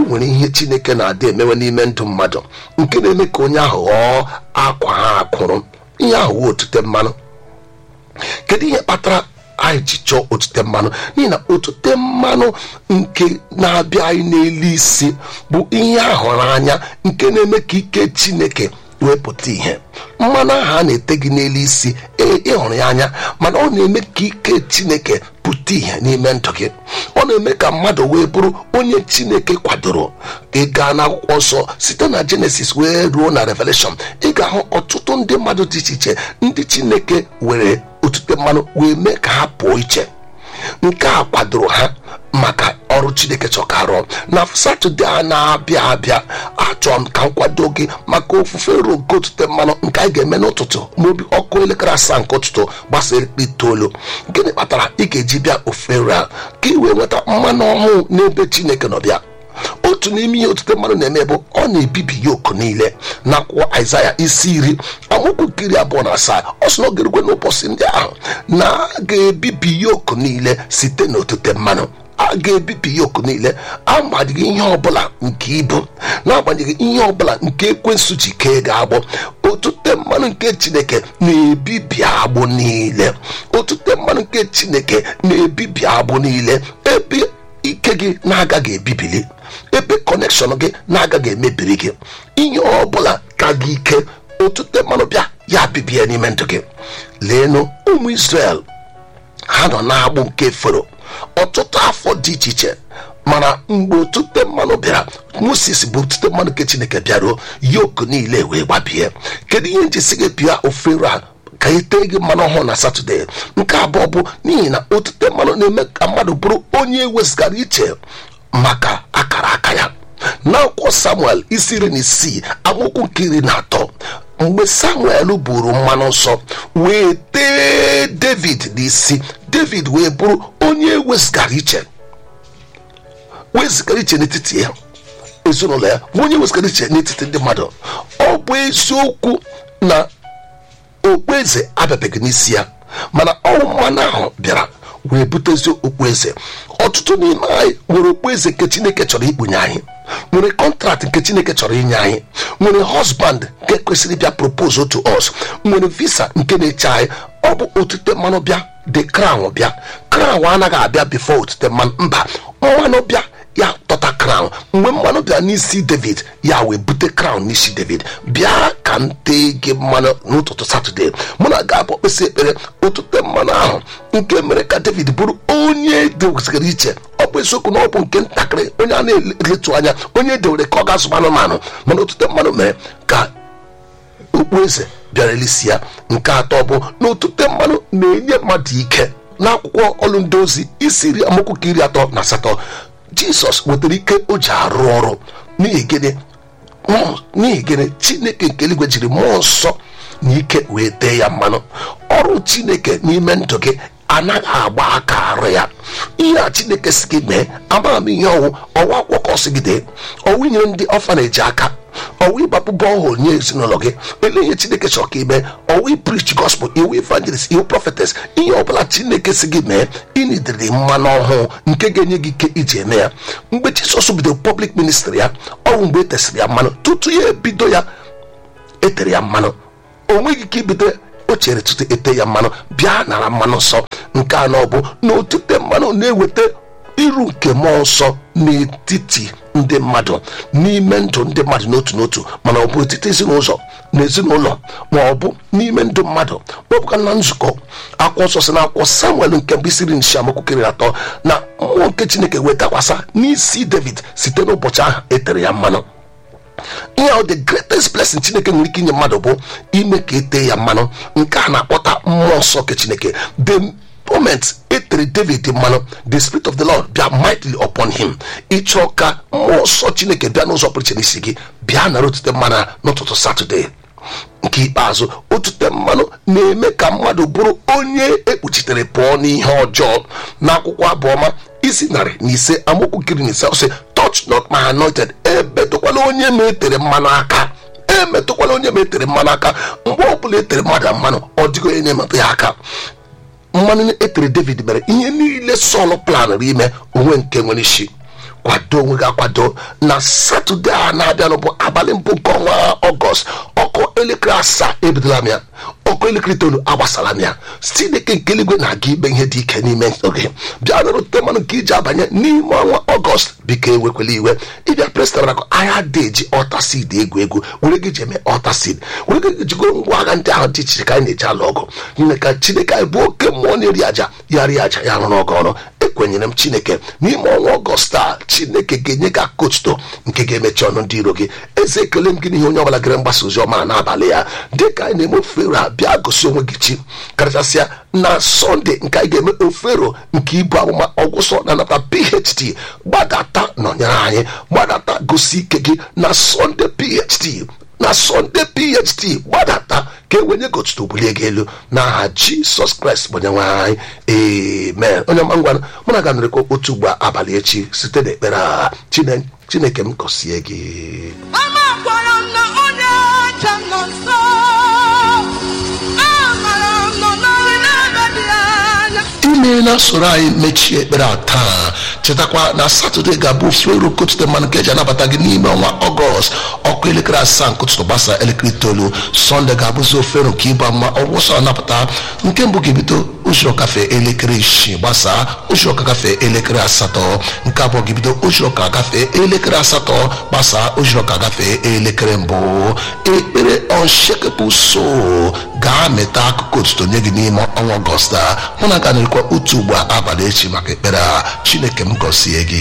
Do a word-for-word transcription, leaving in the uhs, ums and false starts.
nwere ihe Chineke na-adị emewe n'ime ndụ mmadụ nke na-eme ka onye ahụ ghọọ akwa ha akwụrụ. Ihe ahụ wụ otute mmanụ. Kedu ihe kpatara anyị ji chọọ otute mmanụ? N'ihi na otute mmanụ nke na-abịa anyị n'elu isi bụ ihe ahụrụ anya nke na-eme ka ike Chineke wepụta ihe. Mmanụ ahụ a na-ete gị n'elu isi, ee, ịhụrụ ya anya, mana ọ na-eme ka ike Chineke pụta ihe n'ime ndụ gị. Ọ na-eme ka mmadụ wee bụrụ onye Chineke kwadoro. Ị gaa n'akwụkwọ nsọ site na Genesis wee ruo na Revelation, ị ga-ahụ ọtụtụ ndị mmadụ dị iche iche ndị Chineke were otute mmanụ wee mee ka ha pụọ iche. Nke a kwadoro ha maka ọrụ Chineke chọrọ ka rụọ. Na Satọde a na-abịa abịa, achọrọ m ka m kwado gị maka ofufe ruo nke otute mmanụ nke anyị ga-eme n'ụtụtụ n'obi ọkụ elekere asaa nke ụtụtụ gbasara itoolu. Gịnị kpatara ị ga-eji bịa ofere a? Ka ị wee nweta mmanụ ọhụụ n'ebe Chineke nọ bịa. Otu n'ime ihe otute mmanụ na-eme bụ ọ na-ebibi yoku niile. N'akwụkwọ Aịzaya isi iri amaokwu nke iri abụọ na asaa, ọ sị na ọ ga-erukwe n'ụbọchị ndị ahụ na a ga-ebibi yoku niile site n'otute mmanụ. A ga-ebibi yoku niile agbanyeghị ihe ọbụla nke ibu, na-agbanyeghị ihe ọbụla nke ekwensu ji kee ga-agbụ. Otute mmanụ nke Chineke na-ebibi agbụ niile. Otute mmanụ nke Chineke na-ebibi agbụ niile. Ebe ike gị na-agaghị ebibili, ebe kọnekshọn gị na-agaghị emebiri gị, ihe ọbụla ka gị ike, otute mmanụ bịa ya bibie n'ime ndụ gị. Leenụ ụmụ Izrel, ha nọ na-agbụ nke Fero ọtụtụ afọ dị iche iche, mana mgbe otute mmanụ bịara, Moses bụ otute mmanụ nke Chineke bịaruo, yoku niile wee gbabie. Kedu ihe njisi gị bịa ofere a ka ite gị mmanụ ọhụrụ na Satọde? Nke abụọ bụ n'ihi na otute mmanụ na-eme ka mmadụ bụrụ onye wezgara iche maka akara aka ya. N'akwụkwọ Samuel isi iri na isii amaokwu nke iri na atọ, mgbe Samuel buru mmanụ nsọ wee tee David n'isi, David wee bụrụ onye wezgara iche wezgara iche n'etiti ya ezinụlọ ya, onye wezgara iche n'etiti ndị mmadụ. Ọ bụ eziokwu na okpueze abịabeghị n'isi ya, mana ọnwụ mmanụ ahụ bịara wee butezi okpueze. Ọtụtụ n'ime anyị nwere okpueze nke Chineke chọrọ ikpunye anyị, nwere kọntraktị nke Chineke chọrọ inye anyị, nwere husband nke kwesịrị bịa propose to us, nwere visa nke na-eche anyị. Ọ bụ otute mmanụ bịa, the crown bịa. Crown anaghị abịa before otute mmanụ, mba, mmanụ bịa ya tọta crown. Mgbe mmanụ bịa n'isi David, ya wee bute crown n'isi David. Bịa ka m tee gị mmanụ n'ụtụtụ Satọde. Mụ na ga-abụ kpesị ekpere otute mmanụ ahụ nke mere ka David bụrụ onye dewezigara iche. Ọ bụ eziokwu na ọ bụ nke ntakịrị, onye a na-eletu anya, onye dewere ka ọ ga-azụ anụmanụ, mana otute mmanụ mere ka okpueze bịara elisi ya. Nke atọ bụ na otute mmanụ na-enye mmadụ ike. N'akwụkwọ Ọlụ Ndị Ozi isi iri amaokwu nke iri atọ na asatọ, Jizọs nwetara ike o ji arụ ọrụ. N'ihi gịnị? N'ihi gịnị? Chineke nke eluigwe jiri mmụọ nsọ na ike wee tee ya mmanụ. Ọrụ Chineke n'ime ndụ gị anaghị agba aka arụ ya. Ihe a Chineke si gị mee, amaghị m ihe ọwụ ọwa akwụkwọ si gị dee, ọwụ inyere ndị ọfaneji aka, ọwụ ịgbapụ bọọhụl nye ezinụlọ gị. Ele ihe Chineke chọrọ ka ime, ọwụ preach gospel, iwu evangelist, iwu prophetess. Ihe ọbụla Chineke si gị mee, ịnidiri mmanụ ọhụụ nke ga-enye gị ike iji eme ya. Mgbe Jizọs bidoro public ministry ya, ọwụ mgbe etesịrị ya mmanụ. Tutu ya ebido ya, etere ya mmanụ. O nweghị ike ibido, o chere tutu ete ya mmanụ. Bịa nara mmanụ nsọ. Nke anọ bụ na otute mmanụ na-eweta iru nke mmụọ nsọ n'etiti ndị mmadụ, n'ime ndụ ndị mmadụ n'otu n'otu, mana ọ bụ etiti ezinụlọ na ezinụlọ, ma ọ bụ n'ime ndụ mmadụ, ma ọ bụkwa na nzukọ. Akwụkwọ nsọ si na akwụkwọ Samuel nke mbụ isi iri na isii amaokwu iri atọ na mmụọ nke Chineke wee dakwasa n'isi David site n'ụbọchị ahụ etere ya mmanụ. Ihe ọ the greatest blessing Chineke nwere ike inye mmadụ bụ ime ka ete ya mmanụ. Nke a na-akpọta mmụọ nsọ nke Chineke. The moment etere David mmanụ, the spirit of the Lord bịa mightily upon him. Ịchọ ka mmụọ nsọ Chineke bịa n'ụzọ pụrụ iche n'isi gị, bịa nara otute mmanụ n'ụtụtụ Satọde. Nke ikpeazụ, otute mmanụ na-eme ka mmadụ bụrụ onye ekpuchitere pụọ n'ihe ọjọọ. N'akwụkwọ Abụọma isi narị na ise amaokwu iri na ise, ọ sị, touch not my anointed. Emetụkwala onye ma etere mmanụ aka. Emetụkwala onye ma etere mmanụ aka. Mgbe ọ bụla etere mmadụ mmanụ, ọ dịghị onye na-emetụ ya aka. Mmanụ etere David mere ihe niile Sọl planụrụ ime onwe nke nwere isi. kwado onwe gị akwado na Satọde a na-abịanụ bụ abalị mbụ nke ọnwa Ọgọst. Ọkụ elekere asaa ebidola m ya, ọkụ elekere itoolu agbasara m ya. Chineke nke eluigwe na-aga ime ihe dị ike n'ime oge. Bịa nụrụ temanụ nke iji abanye n'ime ọnwa Ọgọst. Biko ewekwela iwe. Ịbịa prestarakọ ahịa dị eji ọta seed egwu egwu were gị ji eme ọta seed, were gị jigoro ngwa agha ndị ahụ dị iche ka anyị na-eji alụ ọgụ. Nne ka Chineke anyị bụ oke mmụọ na-eri aja ya rie aja ya rụrụ ọgụ ọrụ. Ekwenyere m Chineke n'ime ọnwa Ọgọst a Chineke ga-enye gị aka otuto nke ga-emechi ọnụ ndị iro gị. Eze ekele m gị n'ihe onye ọbụla gere mgbasa ozi ọma n'abalị ya dịka anyị na-eme ofero a. Bịa gosi onwe gị chi karịchasịa na Sọnde nke anyị ga-eme ofero nke ibu amụma ọgwụsọ na nata P H D. Gbadata nọnyere anyị, gbadata gosi ike gị na Sọnde P H D, na Sọnde P H D. Gbadata ka e wenye gị otuto bulie gị elu n'aha Jisọs Kraịst bụ onyenwe anyị, amen. Onye ọma ngwa mụ na ga-anọrịkwa otu ugbo abalị echi site n'ekpere a. Chineke m gọzie gị. Ime na soro anyị mechie ekpere a taa. Chetakwa na Satọde ga-abụ ofero kotute mmanụ nke eji anabata gị n'ime ọnwa Ọgọst. Ọkụ elekere asaa nke ụtụtụ gbasa elekere itoolu. Sọnde ga-abụzi ofero nke ịba mma ọgwụsọ anapụta nke mbụ ga-ebido ụzọ kafe elekere isii gbasaa ụzọ ka gafee elekere asatọ. Nke abụọ ga-ebido ụzọ ka gafee elekere asatọ gbasaa ụzọ ka gafee elekere mbụ. Ekpere unshakable soul ga-amịta akụkụ otuto nye gị n'ime ọnwa Ọgọst a. Mụ na ga-anọrịkwa otu ugbo abalị echi maka ekpere a. Chineke m gọzie gị.